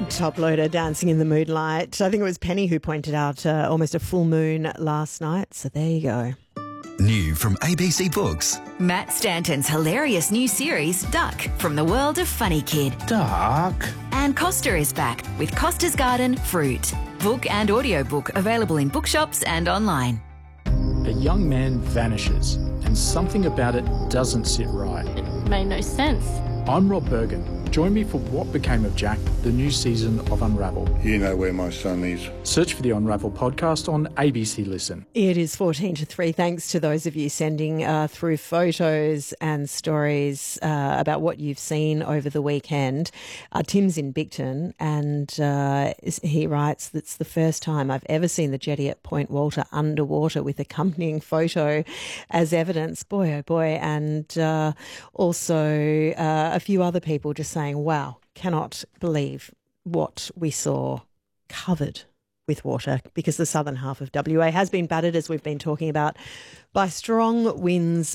Top Loader, Dancing in the Moonlight. I think it was Penny who pointed out almost a full moon last night. So there you go. New from ABC Books. Matt Stanton's hilarious new series, Duck, from the world of Funny Kid. Duck. And Costa is back with Costa's Garden Fruit. Book and audiobook available in bookshops and online. A young man vanishes and something about it doesn't sit right. It made no sense. I'm Rob Bergen. Join me for What Became of Jack, the new season of Unravel. You know where my son is. Search for the Unravel podcast on ABC Listen. It is 14 to 3. Thanks to those of you sending through photos and stories about what you've seen over the weekend. Tim's in Bigton and he writes, that's the first time I've ever seen the jetty at Point Walter underwater with accompanying photo as evidence. Boy, oh boy. And also a few other people just saying, wow, cannot believe what we saw covered with water, because the southern half of WA has been battered, as we've been talking about, by strong winds